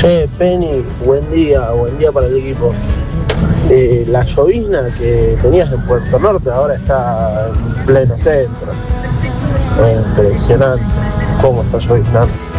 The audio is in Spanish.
Che, Penny, buen día para el equipo. La llovizna que tenías en Puerto Norte ahora está en pleno centro. Impresionante cómo está lloviznando.